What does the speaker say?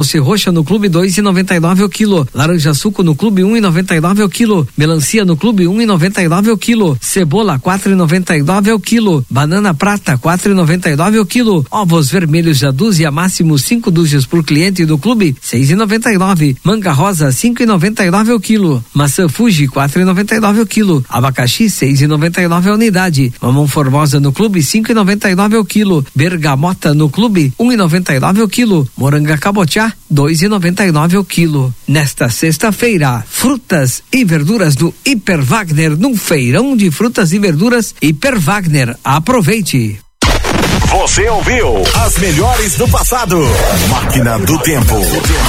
alface roxa no clube 2,99 o quilo. Laranja suco no clube 1,99 o quilo. Melancia no clube 1,99 o quilo. Cebola 4,99 o quilo. Banana prata 4,99 o quilo. Ovos vermelhos a dúzia, máximo 5 dúzias por cliente do clube 6,99. Manga rosa 5,99 o quilo. Maçã Fuji 4,99 o quilo. Abacaxi 6,99 a unidade. Mamão formosa no clube 5,99 o quilo. Bergamota no clube 1,99 o quilo. Moranga cabotiá 2,99 o quilo. Nesta sexta-feira, frutas e verduras do Hiper Wagner, num feirão de frutas e verduras Hiper Wagner. Aproveite. Você ouviu as melhores do passado. Máquina do Tempo.